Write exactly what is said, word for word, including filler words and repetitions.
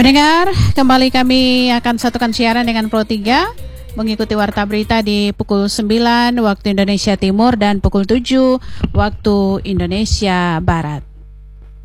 Pendengar, kembali kami akan satukan siaran dengan Pro tiga, mengikuti warta berita di pukul sembilan waktu Indonesia Timur dan pukul tujuh waktu Indonesia Barat.